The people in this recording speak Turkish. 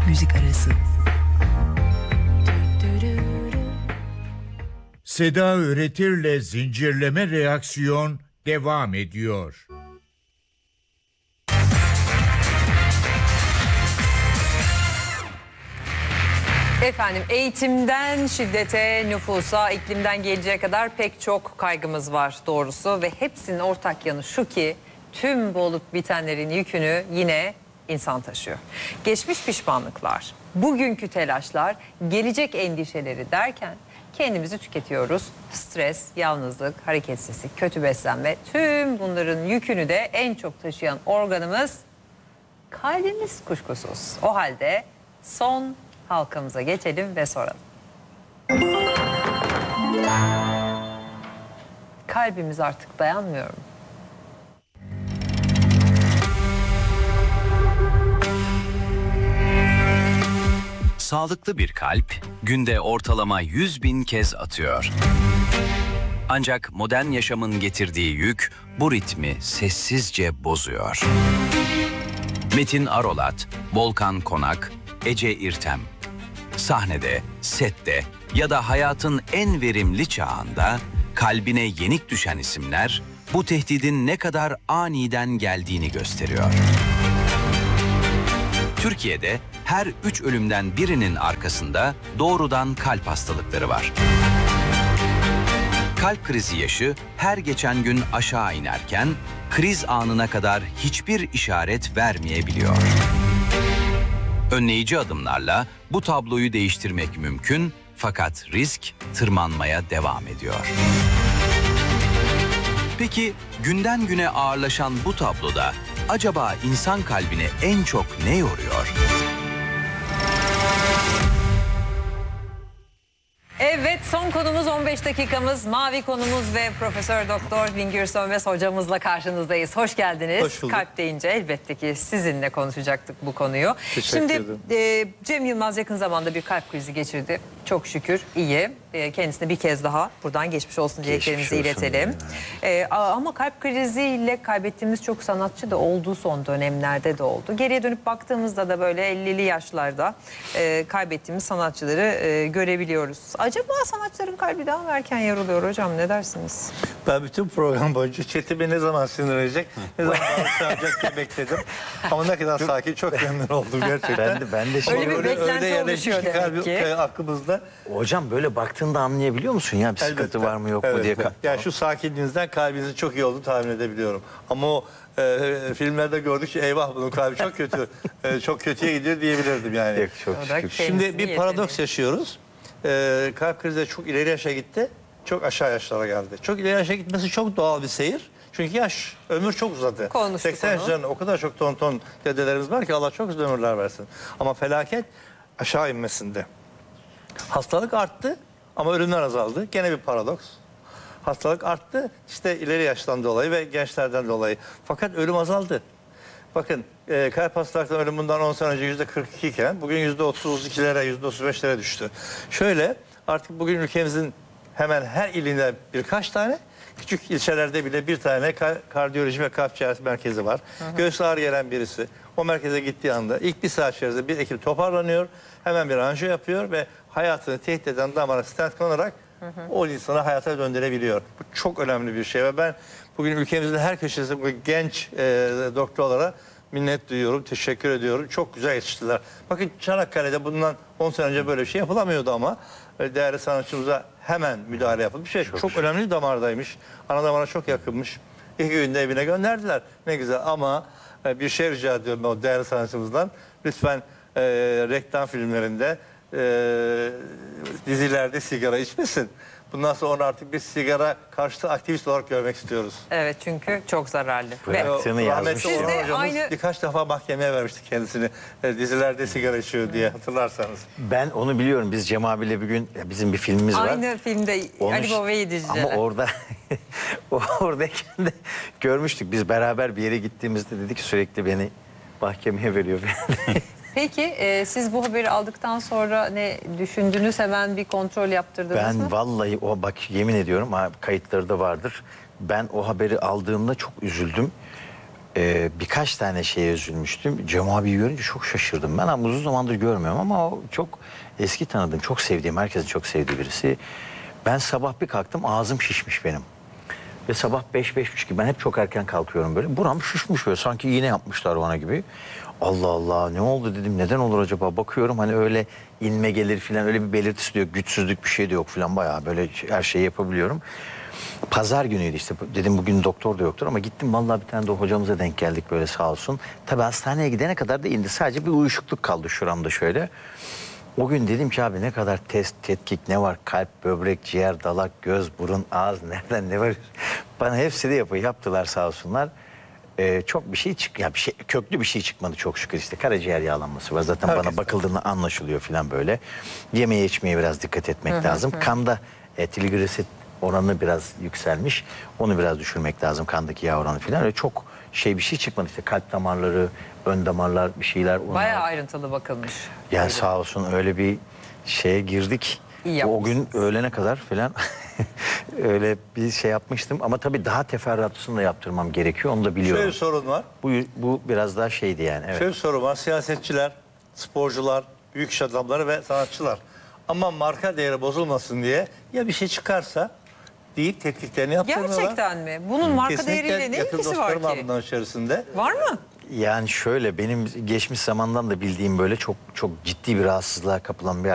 müzik arası. Seda Üretir'le zincirleme reaksiyon devam ediyor. Efendim, eğitimden şiddete, nüfusa, iklimden geleceğe kadar pek çok kaygımız var doğrusu. Ve hepsinin ortak yanı şu ki tüm bu olup bitenlerin yükünü yine insan taşıyor. Geçmiş pişmanlıklar, bugünkü telaşlar, gelecek endişeleri derken kendimizi tüketiyoruz. Stres, yalnızlık, hareketsizlik, kötü beslenme, tüm bunların yükünü de en çok taşıyan organımız kalbimiz kuşkusuz. O halde son halkamıza geçelim ve soralım. Kalbimiz artık dayanmıyor mu? Sağlıklı bir kalp günde ortalama 100.000 kez atıyor. Ancak modern yaşamın getirdiği yük bu ritmi sessizce bozuyor. Metin Arolat, Volkan Konak, Ece İrtem. Sahnede, sette ya da hayatın en verimli çağında kalbine yenik düşen isimler bu tehdidin ne kadar aniden geldiğini gösteriyor. Türkiye'de her 3 ölümden birinin arkasında doğrudan kalp hastalıkları var. Kalp krizi yaşı her geçen gün aşağı inerken kriz anına kadar hiçbir işaret vermeyebiliyor. Önleyici adımlarla bu tabloyu değiştirmek mümkün fakat risk tırmanmaya devam ediyor. Peki günden güne ağırlaşan bu tabloda acaba insan kalbini en çok ne yoruyor? Evet, son konumuz 15 dakikamız. Mavi konumuz ve Profesör Doktor Bingür Sönmez hocamızla karşınızdayız. Hoş geldiniz. Hoş bulduk. Kalp deyince elbette ki sizinle konuşacaktık bu konuyu. Teşekkür Şimdi ederim. Cem Yılmaz yakın zamanda bir kalp krizi geçirdi. Çok şükür iyi. Kendisine bir kez daha buradan geçmiş olsun dileklerimizi iletelim. Ama kalp kriziyle kaybettiğimiz çok sanatçı da oldu, son dönemlerde de oldu. Geriye dönüp baktığımızda da böyle 50'li yaşlarda kaybettiğimiz sanatçıları görebiliyoruz. Acaba sanatçıların kalbi daha mı erken yarılıyor hocam, ne dersiniz? Ben bütün program boyunca Çetin Bey ne zaman sinirlenecek, ne zaman bağıracak diye bekledim. Ama ne kadar sakin, çok memnun oldum gerçekten. Ben de Öyle bir beklenti yerleşmiş oluşuyor ki demek ki. aklımızda. hocam böyle baktığında anlayabiliyor musun ya bir sıkıntı Elbette. var mı yok mu diye. Yani şu sakinliğinizden kalbinizin çok iyi olduğunu tahmin edebiliyorum. Ama o filmlerde gördükçe eyvah bunun kalbi çok kötü, çok kötüye gidiyor diyebilirdim yani. Yok, çok O da şükür. Şimdi bir kendisini paradoks yaşıyoruz. Kalp krizi çok ileri yaşa gitti, çok aşağı yaşlara geldi. Çok ileri yaşa gitmesi çok doğal bir seyir. Çünkü ömür çok uzadı. Konuştuk 80 onu. yaşlarında o kadar çok ton dedelerimiz var ki Allah çok uzun ömürler versin. Ama felaket aşağı inmesinde. Hastalık arttı ama ölümler azaldı. Gene bir paradoks. Hastalık arttı işte ileri yaştan dolayı ve gençlerden dolayı. Fakat ölüm azaldı. Bakın kalp hastalıklarının ölüm bundan 10 sene önce %42 iken bugün %32'lere, %35'lere düştü. Şöyle artık bugün ülkemizin hemen her ilinde birkaç tane, küçük ilçelerde bile bir tane kardiyoloji ve kalp cerrahisi merkezi var. Göğüs ağrı gelen birisi o merkeze gittiği anda ilk bir saat içerisinde bir ekip toparlanıyor. Hemen bir anjiyo yapıyor ve hayatını tehdit eden damara stent konarak o insanı hayata döndürebiliyor. Bu çok önemli bir şey ve ben bugün ülkemizin her köşesinde bu genç doktorlara minnet duyuyorum, teşekkür ediyorum. Çok güzel yetiştiler. Bakın Çanakkale'de bundan 10 sene önce böyle bir şey yapılamıyordu ama değerli sanatçımıza hemen müdahale yapılmış. Çok önemli bir damardaymış. Ana damara çok yakınmış. 2 günde evine gönderdiler. Ne güzel ama bir şey rica ediyorum o değerli sanatçımızdan. Lütfen reklam filmlerinde, dizilerde sigara içmesin. Bundan sonra onu artık bir sigara karşıtı aktivist olarak görmek istiyoruz. Evet, çünkü çok zararlı. Bıraktığını yazmış. Rahmetli Siz de Orhan hocamız aynı- birkaç defa mahkemeye vermişti kendisini. Dizilerde sigara içiyor diye hatırlarsanız. Ben onu biliyorum. Biz Cem abiyle bir gün bizim bir filmimiz var. Aynı filmde Onu- Ali Baba Yediciler. Ama orada oradayken de görmüştük. Biz beraber bir yere gittiğimizde dedi ki sürekli beni mahkemeye veriyor. Peki siz bu haberi aldıktan sonra ne düşündünüz? Hemen bir kontrol yaptırdınız mı? Ben vallahi bak yemin ediyorum kayıtları da vardır. Ben o haberi aldığımda çok üzüldüm. birkaç tane şeye üzülmüştüm. Cem abi görünce çok şaşırdım. Ben ama uzun zamandır görmüyorum ama o çok eski tanıdığım, çok sevdiğim, herkesin çok sevdiği birisi. Ben sabah bir kalktım, ağzım şişmiş benim. Ve sabah 5-5.30 gibi ben hep çok erken kalkıyorum böyle. Buram şişmiş böyle, sanki iğne yapmışlar bana gibi. Allah Allah, ne oldu dedim, neden olur acaba? Bakıyorum hani öyle inme gelir falan, öyle bir belirtisi de yok, güçsüzlük bir şey de yok falan, bayağı böyle her şeyi yapabiliyorum. Pazar günüydü işte, dedim bugün doktor da yoktur ama gittim, vallahi bir tane de hocamıza denk geldik böyle, sağ olsun. Tabii hastaneye gidene kadar da indi, sadece bir uyuşukluk kaldı şuramda şöyle. O gün dedim ki abi ne kadar test, tetkik ne var, kalp, böbrek, ciğer, dalak, göz, burun, ağız, nereden ne var? Bana hepsi de yaptılar sağ olsunlar. Çok bir şey köklü bir şey çıkmadı çok şükür, işte karaciğer yağlanması var zaten, bana bakıldığında anlaşılıyor falan böyle. Yemeye içmeye biraz dikkat etmek lazım. Kanda trigliserit oranı biraz yükselmiş, onu biraz düşürmek lazım, kandaki yağ oranı falan, öyle çok bir şey çıkmadı, işte kalp damarları, ön damarlar, bir şeyler. Onlar... Bayağı ayrıntılı bakılmış. Yani sağ olsun öyle bir şeye girdik. İyi O gün öğlene kadar falan öyle bir şey yapmıştım. Ama tabii daha teferruatlısını da yaptırmam gerekiyor. Onu da biliyorum. Şöyle bir sorun var. Bu biraz daha şeydi yani. Evet. Şöyle bir sorun var. Siyasetçiler, sporcular, büyük iş adamları ve sanatçılar. Ama marka değeri bozulmasın diye ya bir şey çıkarsa deyip tetkiklerini yaptırmıyorlar. Gerçekten mi? Bunun marka Kesinlikle değeriyle ne yakın ilgisi dostlarım var var ki? bunların içerisinde. Var mı? Yani şöyle, benim geçmiş zamandan da bildiğim böyle çok ciddi bir rahatsızlığa kapılan bir